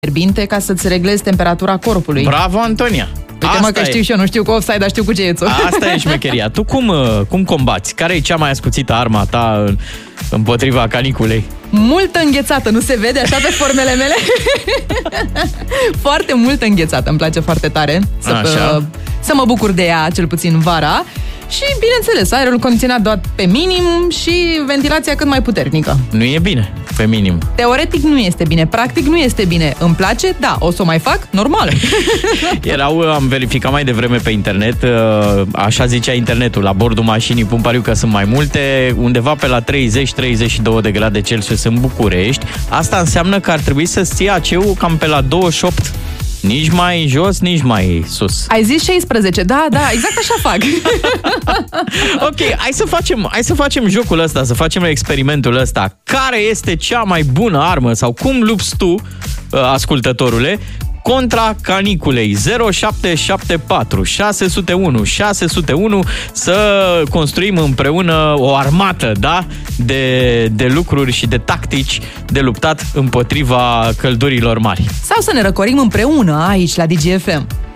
fierbinte ca să-ți reglezi temperatura corpului. Bravo, Antonia! Uite mă că știu și eu, nu știu cu offside, dar știu cu geițul. Asta e șmecheria. Tu cum combați? Care e cea mai ascuțită arma ta împotriva caniculei? Multă înghețată, nu se vede așa pe formele mele? Foarte multă înghețată, îmi place foarte tare să mă bucur de ea, cel puțin vara. Și, bineînțeles, aerul condiționat doar pe minim și ventilația cât mai puternică. Nu e bine, pe minim. Teoretic nu este bine, practic nu este bine. Îmi place? Da. O să o mai fac? Normal. Am verificat mai devreme pe internet, așa zicea internetul, la bordul mașinii, pun pariu că sunt mai multe, undeva pe la 30-32 de grade Celsius în București. Asta înseamnă că ar trebui să-ți ții AC-ul cam pe la 28. Nici mai jos, nici mai sus. Ai zis 16, da, exact așa fac. Ok, hai să facem jocul ăsta, să facem experimentul ăsta. Care este cea mai bună armă sau cum lupți tu, ascultătorule, contra caniculei? 0774 601 601, să construim împreună o armată, da? De lucruri și de tactici de luptat împotriva căldurilor mari. Sau să ne răcorim împreună aici la DGFM.